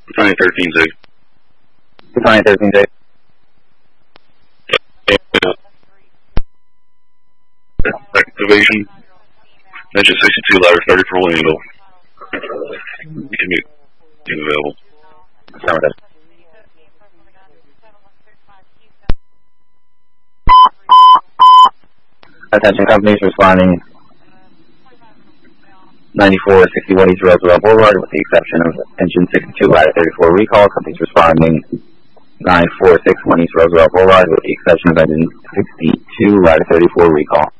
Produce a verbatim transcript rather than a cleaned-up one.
Battalion thirteen, Zig. Battalion thirteen, Zig. Activation. Engine sixty-two, ladder thirty-four, window. You can be available. Affirmative. Attention companies responding ninety-four sixty-one East Roosevelt Boulevard, with the exception of engine sixty-two, ladder thirty-four recall. Companies responding nine four six one East Roosevelt Boulevard, with the exception of engine sixty-two, ladder thirty-four recall.